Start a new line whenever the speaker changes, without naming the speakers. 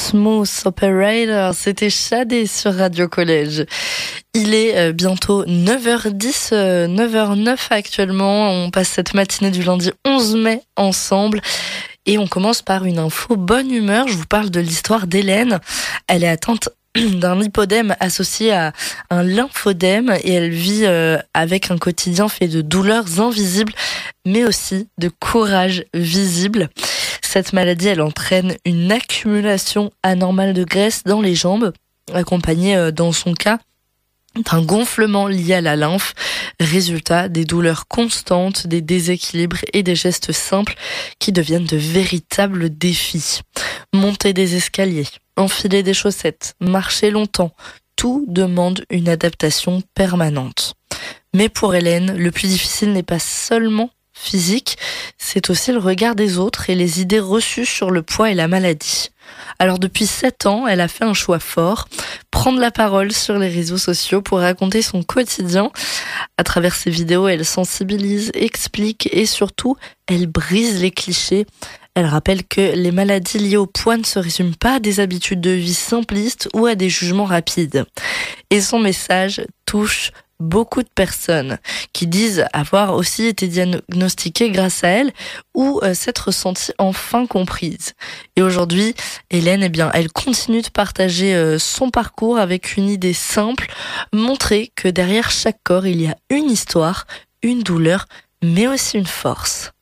Smooth Operator, c'était Shadé sur Radio Collège. Il est bientôt 9h10, 9h09 actuellement. On passe cette matinée du lundi 11 mai ensemble. Et on commence par une info bonne humeur. Je vous parle de l'histoire d'Hélène. Elle est atteinte d'un lipodème associé à un lymphodème et elle vit avec un quotidien fait de douleurs invisibles mais aussi de courage visible. Cette maladie, elle entraîne une accumulation anormale de graisse dans les jambes, accompagnée dans son cas d'un gonflement lié à la lymphe. Résultat, des douleurs constantes, des déséquilibres et des gestes simples qui deviennent de véritables défis. Monter des escaliers, enfiler des chaussettes, marcher longtemps, tout demande une adaptation permanente. Mais pour Hélène, le plus difficile n'est pas seulement physique, c'est aussi le regard des autres et les idées reçues sur le poids et la maladie. Alors depuis 7 ans, elle a fait un choix fort, prendre la parole sur les réseaux sociaux pour raconter son quotidien. À travers ses vidéos, elle sensibilise, explique et surtout, elle brise les clichés. Elle rappelle que les maladies liées au poids ne se résument pas à des habitudes de vie simplistes ou à des jugements rapides. Et son message touche beaucoup de personnes qui disent avoir aussi été diagnostiquées grâce à elle ou s'être senties enfin comprises. Et aujourd'hui, Hélène, elle continue de partager son parcours avec une idée simple, montrer que derrière chaque corps, il y a une histoire, une douleur, mais aussi une force.